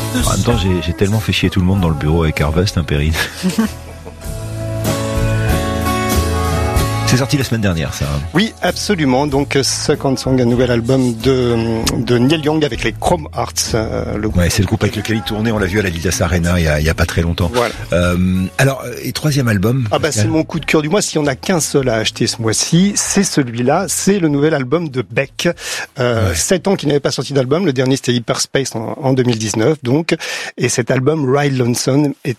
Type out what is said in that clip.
En même temps, j'ai tellement fait chier tout le monde dans le bureau avec Harvest, hein, Perrine. C'est sorti la semaine dernière, ça. Oui, absolument. Donc, Second Song, un nouvel album de Neil Young avec les Chrome Hearts. Ouais, c'est le groupe avec lequel il tournait. On l'a vu à l'Adidas Arena il y a pas très longtemps. Voilà. Alors, et troisième album. C'est mon coup de cœur du mois. S'il y en a qu'un seul à acheter ce mois-ci, c'est celui-là. C'est le nouvel album de Beck. 7 ans qu'il n'avait pas sorti d'album. Le dernier, c'était Hyperspace en 2019, donc. Et cet album, Ride Lonesome, est